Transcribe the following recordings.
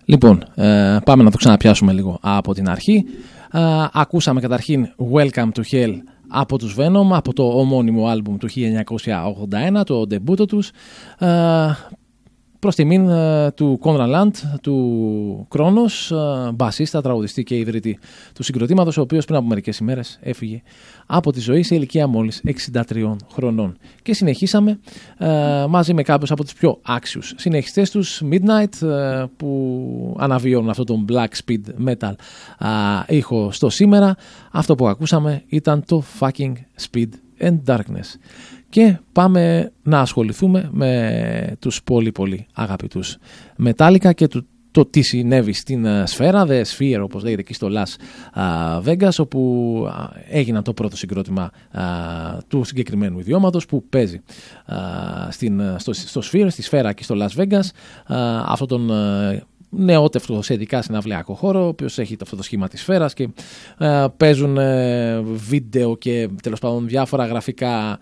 Λοιπόν, πάμε να το ξαναπιάσουμε λίγο από την αρχή. Ακούσαμε καταρχήν Welcome to Hell από τους Venom, από το ομώνυμο άλμπουμ του 1981, το ντεμπούτο τους, προς τιμήν του Conran Land, του Κρόνος, μπασίστα, τραγουδιστή και ιδρύτη του συγκροτήματος, ο οποίος πριν από μερικές ημέρες έφυγε από τη ζωή σε ηλικία μόλις 63 χρονών. Και συνεχίσαμε μαζί με κάποιους από τους πιο άξιους συνεχιστές τους, Midnight, που αναβιώνουν αυτό τον Black Speed Metal ήχο στο σήμερα. Αυτό που ακούσαμε ήταν το Fucking Speed and Darkness. Και πάμε να ασχοληθούμε με τους πολύ πολύ αγαπητούς Metallica και το τι συνέβη στην σφαίρα, The Sphere όπως λέγεται εκεί στο Las Vegas, όπου έγιναν το πρώτο συγκρότημα του συγκεκριμένου ιδιώματος που παίζει στο Sphere, στη σφαίρα εκεί στο Las Vegas, αυτόν τον νεότευτο σε ειδικά συναυλιακό χώρο, ο οποίος έχει αυτό το σχήμα της σφαίρας και παίζουν βίντεο και τέλος πάντων διάφορα γραφικά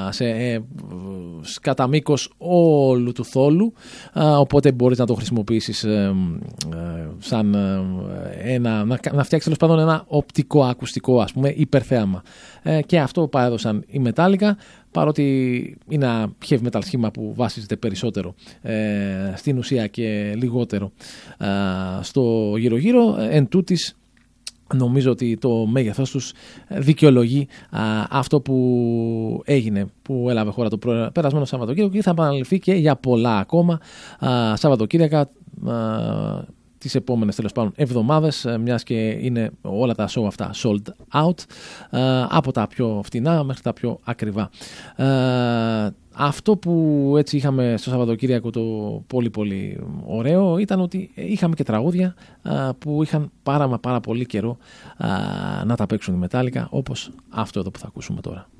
κατά μήκος όλου του θόλου, οπότε μπορείς να το χρησιμοποιήσεις σαν να φτιάξεις τέλος πάντων ένα οπτικό ακουστικό, ας πούμε, υπερθέαμα, και αυτό παρέδωσαν οι Metallica, παρότι είναι ένα heavy metal σχήμα που βασίζεται περισσότερο στην ουσία και λιγότερο στο γύρω-γύρω. Εν τούτης, νομίζω ότι το μέγεθός τους δικαιολογεί αυτό που έγινε, που έλαβε χώρα το περασμένο Σαββατοκύριακο και θα επαναληφθεί και για πολλά ακόμα Σαββατοκύριακα τις επόμενες τέλος πάντων εβδομάδες, μιας και είναι όλα τα show αυτά sold out, από τα πιο φτηνά μέχρι τα πιο ακριβά. Αυτό που έτσι είχαμε στο Σαββατοκύριακο το πολύ πολύ ωραίο ήταν ότι είχαμε και τραγούδια που είχαν πάρα πολύ καιρό να τα παίξουν οι Metallica, όπως αυτό εδώ που θα ακούσουμε τώρα.